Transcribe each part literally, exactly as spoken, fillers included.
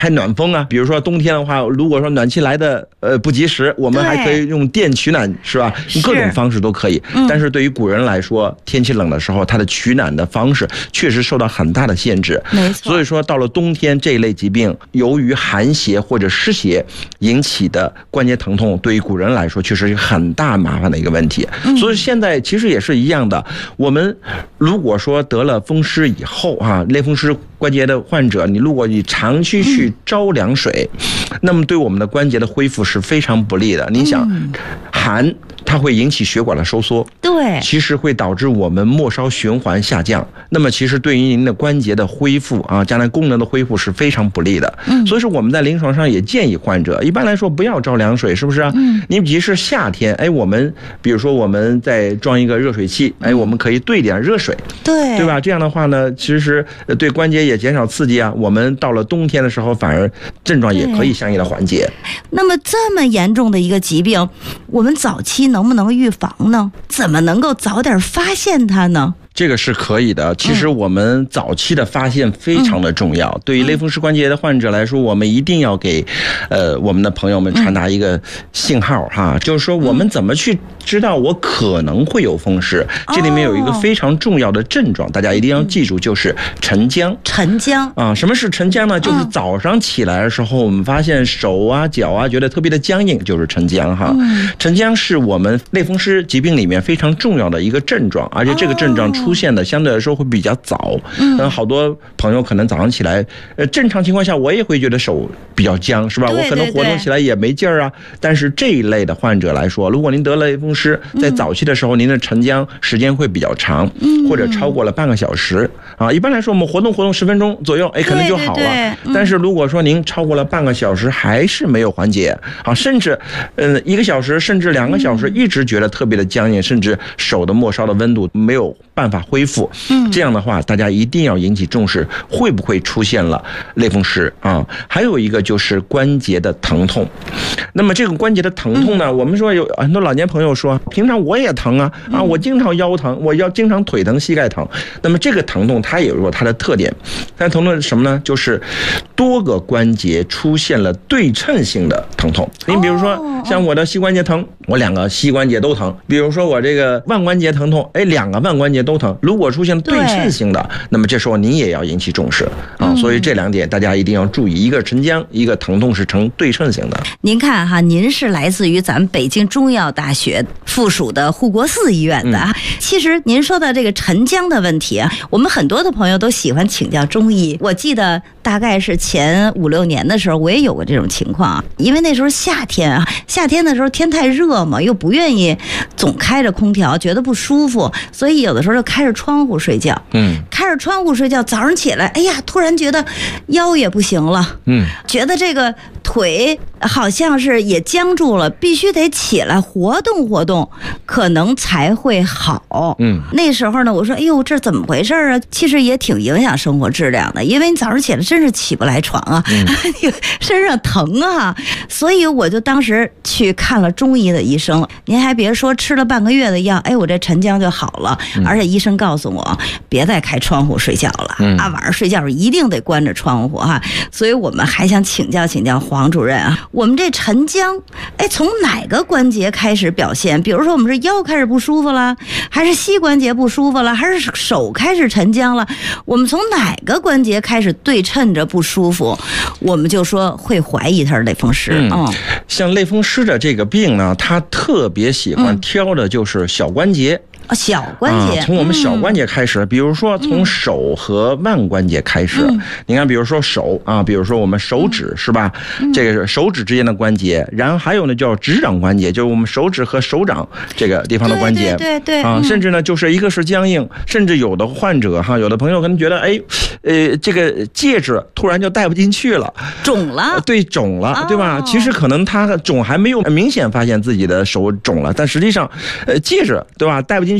还暖风啊，比如说冬天的话，如果说暖气来的呃不及时，我们还可以用电取暖，是吧？各种方式都可以。嗯、但是对于古人来说，天气冷的时候，它的取暖的方式确实受到很大的限制。 没错。 所以说到了冬天，这一类疾病由于寒邪或者湿邪引起的关节疼痛，对于古人来说确实是很大麻烦的一个问题。嗯、所以现在其实也是一样的，我们如果说得了风湿以后啊，类风湿关节的患者，你如果你长期去着凉水，嗯、那么对我们的关节的恢复是非常不利的。你想，嗯、寒它会引起血管的收缩， 对， 其实会导致我们末梢循环下降。那么其实对于您的关节的恢复啊，将来功能的恢复是非常不利的。嗯，所以说我们在临床上也建议患者，一般来说不要着凉水，是不是啊？嗯，你即使夏天，哎，我们比如说我们再装一个热水器，哎，我们可以兑点热水， 对， 对吧？这样的话呢，其实对关节也减少刺激啊。我们到了冬天的时候，反而症状也可以相应的缓解。 那么这么严重的一个疾病，我们早期能不能预防呢？怎么能够早点发现它呢？ 这个是可以的。其实我们早期的发现非常的重要。嗯、对于类风湿关节的患者来说，我们一定要给呃我们的朋友们传达一个信号哈，嗯、就是说我们怎么去知道我可能会有风湿？嗯、这里面有一个非常重要的症状，哦、大家一定要记住，就是沉僵。 沉僵啊，什么是沉僵呢？就是早上起来的时候，我们发现手啊、脚啊觉得特别的僵硬，就是沉僵哈。嗯、沉僵是我们类风湿疾病里面非常重要的一个症状，而且这个症状出现的相对来说会比较早。嗯，好多朋友可能早上起来，呃，正常情况下我也会觉得手比较僵，是吧？ 对对对， 我可能活动起来也没劲儿啊。但是这一类的患者来说，如果您得了类风湿，在早期的时候，您的沉僵时间会比较长，嗯、或者超过了半个小时啊。一般来说，我们活动活动十分钟左右，哎，可能就好了。对对对，嗯、但是如果说您超过了半个小时还是没有缓解啊，甚至呃一个小时甚至两个小时一直觉得特别的僵硬，甚至手的末梢的温度没有办法恢复。嗯，这样的话，大家一定要引起重视，会不会出现了类风湿啊？还有一个就是关节的疼痛。那么这个关节的疼痛呢，嗯、我们说有很多老年朋友说，平常我也疼啊，啊，我经常腰疼，我要经常腿疼、膝盖疼。那么这个疼痛它也有它的特点，它疼痛是什么呢？就是多个关节出现了对称性的疼痛。你比如说，像我的膝关节疼，我两个膝关节都疼；比如说我这个腕关节疼痛，哎，两个腕关节都疼。如果出现对称性的，那么这时候您也要引起重视啊。所以这两点大家一定要注意，一个沉僵，一个疼痛是呈对称性的。 您看哈，您是来自于咱们北京中医药大学附属的护国寺医院的。嗯、其实您说的这个沉僵的问题啊，我们很多的朋友都喜欢请教中医。我记得大概是前五六年的时候，我也有过这种情况啊，因为那时候夏天啊，夏天的时候天太热嘛，又不愿意总开着空调，觉得不舒服，所以有的时候就开着窗户睡觉。嗯，开着窗户睡觉，早上起来，哎呀，突然觉得腰也不行了，嗯，觉得这个腿好像是也僵住了，必须得起来活动活动，可能才会好。嗯，那时候呢，我说，哎呦，这怎么回事啊？其实也挺影响生活质量的，因为你早上起来真是起不来床啊，嗯、身上疼啊，所以我就当时去看了中医的医生。您还别说，吃了半个月的药，哎，我这沉僵就好了。嗯、而且医生告诉我，别再开窗户睡觉了，嗯、啊，晚上睡觉一定得关着窗户哈。所以我们还想请教请教黄主任啊，我们这沉僵，哎，从哪个关节开始表现？比如说我们是腰开始不舒服了，还是膝关节不舒服了，还是手开始沉僵了？我们从哪个关节开始对称着不舒服，我们就说会怀疑它是类风湿。嗯，嗯像类风湿的这个病呢，它特别喜欢挑的就是小关节。嗯小关节、 啊，从我们小关节开始，嗯、比如说从手和腕关节开始。嗯、你看，比如说手啊，比如说我们手指、嗯、是吧？嗯、这个是手指之间的关节，然后还有呢叫指掌关节，就是我们手指和手掌这个地方的关节。 对对 对, 对啊， 嗯、 甚至呢就是一个是僵硬，甚至有的患者哈，有的朋友可能觉得，哎，呃，这个戒指突然就戴不进去了， 肿了。 对，肿了， 哦、 对吧？其实可能他肿还没有明显发现自己的手肿了，但实际上，呃，戒指对吧戴不进去。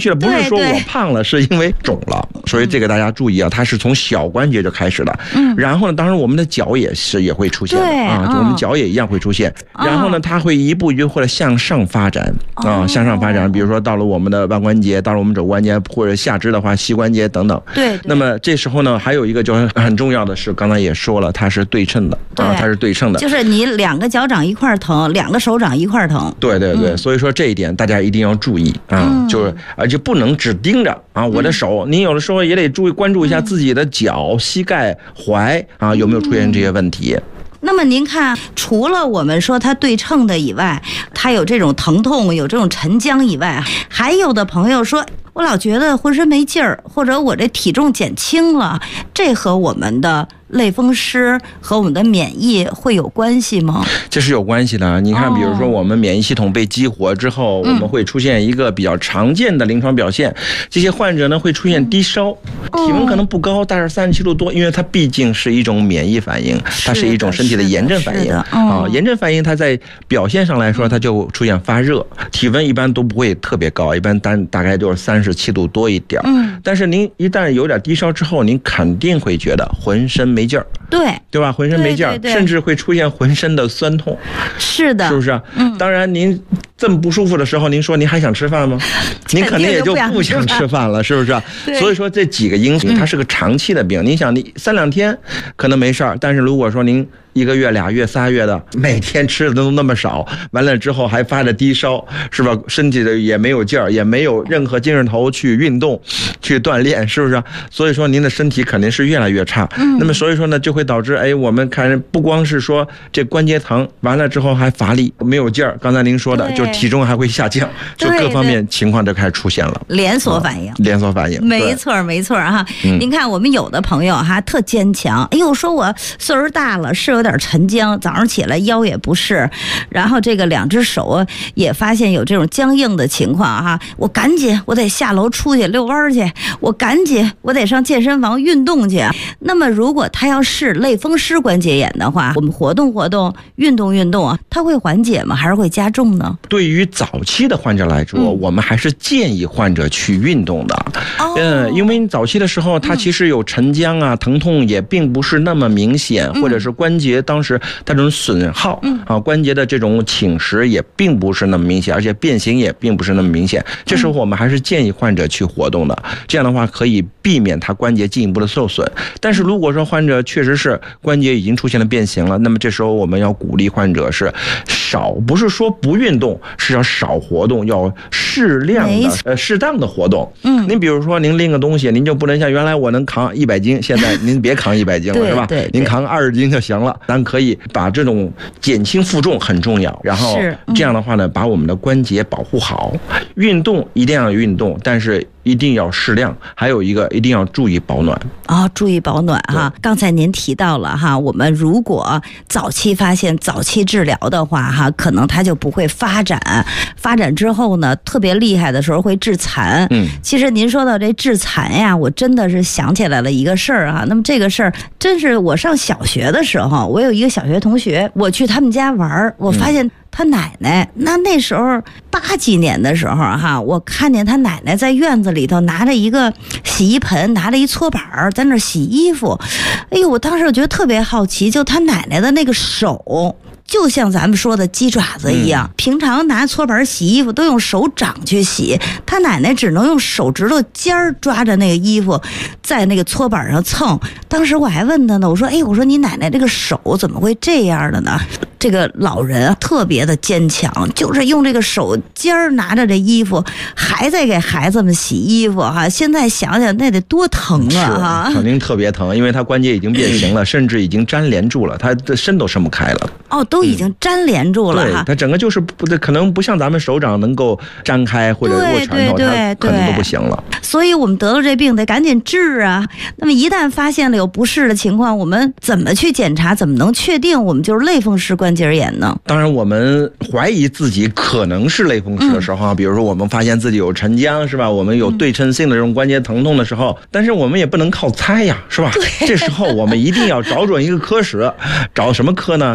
绪了，不是说我胖了，是因为肿了。所以这个大家注意啊，它是从小关节就开始的。嗯，然后呢，当然我们的脚也是也会出现的啊，我们脚也一样会出现。然后呢，它会一步一步或者向上发展啊，向上发展。比如说到了我们的腕关节，到了我们肘关节，或者下肢的话膝关节等等。对。那么这时候呢，还有一个就是很重要的是，刚才也说了，它是对称的啊，它是对称的， 就是你两个脚掌一块疼，两个手掌一块疼。 对对对，所以说这一点大家一定要注意啊，就是而且不能只盯着啊我的手，你有的时候也得注意关注一下自己的脚、膝盖、踝啊有没有出现这些问题。 那么您看，除了我们说它对称的以外，它有这种疼痛、有这种沉僵以外，还有的朋友说，我老觉得浑身没劲儿，或者我这体重减轻了，这和我们的类风湿和我们的免疫会有关系吗？ 这是有关系的。你看，比如说我们免疫系统被激活之后，哦、我们会出现一个比较常见的临床表现，这些患者呢会出现低烧，嗯、体温可能不高，但是三十七度多，因为它毕竟是一种免疫反应，它是一种身体的炎症反应啊。炎症反应它在表现上来说，它就出现发热，体温一般都不会特别高，一般单大概就是三十七度多一点。嗯，但是您一旦有点低烧之后，您肯定会觉得浑身没劲儿， 对对吧？浑身没劲儿，甚至会出现浑身的酸痛。 是的， 是不是？嗯。当然，您这么不舒服的时候，您说您还想吃饭吗？您肯定也就不想吃饭了，是不是？所以说这几个因素，它是个长期的病。您想，你三两天可能没事儿，但是如果说您一个月、俩月、仨月的，每天吃的都那么少，完了之后还发着低烧，是吧？身体的也没有劲儿，也没有任何精神头去运动、去锻炼，是不是？所以说您的身体肯定是越来越差。嗯。那么所以说呢，就会导致哎，我们看不光是说这关节疼，完了之后还乏力、没有劲儿。刚才您说的，就体重还会下降，就各方面情况就开始出现了， 连锁反应。 嗯、连锁反应， 没错没错哈。嗯、您看我们有的朋友哈特坚强，哎呦，说我岁数大了是有点沉僵，早上起来腰也不是，然后这个两只手也发现有这种僵硬的情况哈，我赶紧我得下楼出去遛弯去，我赶紧我得上健身房运动去。那么如果他要是类风湿关节炎的话，我们活动活动、运动运动啊，它会缓解吗？还是会加重呢？ 对于早期的患者来说，嗯、我们还是建议患者去运动的。哦、嗯，因为早期的时候，他其实有沉僵啊、疼痛也并不是那么明显，嗯、或者是关节当时它这种损耗、嗯、啊，关节的这种侵蚀也并不是那么明显，而且变形也并不是那么明显。这时候我们还是建议患者去活动的，这样的话可以避免他关节进一步的受损。但是如果说患者确实是关节已经出现了变形了，那么这时候我们要鼓励患者是少，不是说不运动，是要少活动，要适量的呃适当的活动。嗯，您比如说您拎个东西，您就不能像原来我能扛一百斤，现在您别扛一百斤了，是吧？对，您扛二十斤就行了。咱可以把这种减轻负重很重要，然后这样的话呢，把我们的关节保护好。运动一定要运动，但是一定要适量，还有一个一定要注意保暖啊、哦，注意保暖哈。刚才您提到了哈，我们如果早期发现、早期治疗的话哈，可能它就不会发展，发展之后呢，特别厉害的时候会致残。嗯，其实您说到这致残呀，我真的是想起来了一个事儿哈。那么这个事儿真是我上小学的时候，我有一个小学同学，我去他们家玩，我发现、嗯他奶奶，那那时候八几年的时候哈，我看见他奶奶在院子里头拿着一个洗衣盆，拿着一搓板在那洗衣服。哎呦，我当时我觉得特别好奇，就他奶奶的那个手就像咱们说的鸡爪子一样，嗯、平常拿搓板洗衣服都用手掌去洗，他奶奶只能用手指头尖儿抓着那个衣服，在那个搓板上蹭。当时我还问他呢，我说：“哎，我说你奶奶这个手怎么会这样的呢？”这个老人特别的坚强，就是用这个手尖儿拿着这衣服，还在给孩子们洗衣服哈。现在想想那得多疼啊！ 是，肯定特别疼，因为他关节已经变形了，甚至已经粘连住了，他的身都伸不开了。 哦，都已经粘连住了哈。 对，它整个就是不，可能不像咱们手掌能够张开或者握拳头，它可能都不行了。 所以我们得了这病得赶紧治啊。那么一旦发现了有不适的情况，我们怎么去检查？怎么能确定我们就是类风湿关节炎呢？ 当然，我们怀疑自己可能是类风湿的时候啊，嗯、比如说我们发现自己有沉僵，是吧？我们有对称性的这种关节疼痛的时候，但是我们也不能靠猜呀，是吧？这时候我们一定要找准一个科室，找什么科呢？大家注意。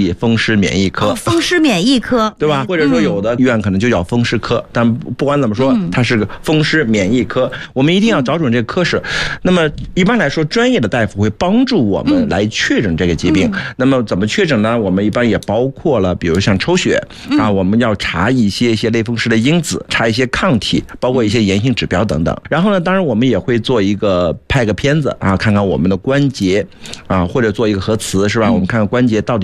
意风湿免疫科。 哦、风湿免疫科， 对吧？或者说有的医院可能就叫风湿科，但不管怎么说，它是个风湿免疫科。我们一定要找准这个科室。那么一般来说，专业的大夫会帮助我们来确诊这个疾病。那么怎么确诊呢？我们一般也包括了，比如像抽血啊，我们要查一些一些类风湿的因子，查一些抗体，包括一些炎性指标等等。然后呢，当然我们也会做一个拍个片子啊，看看我们的关节啊，或者做一个核磁，是吧？我们看看关节到底